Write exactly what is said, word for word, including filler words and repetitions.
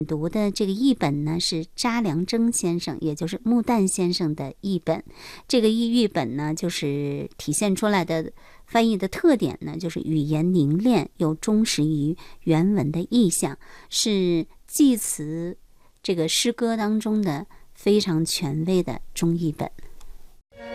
读的这个译本呢是查良铮先生，也就是穆旦先生的译本。这个译译本呢，就是体现出来的翻译的特点呢，就是语言凝练又忠实于原文的意象，是祭词这个诗歌当中的非常权威的中译本。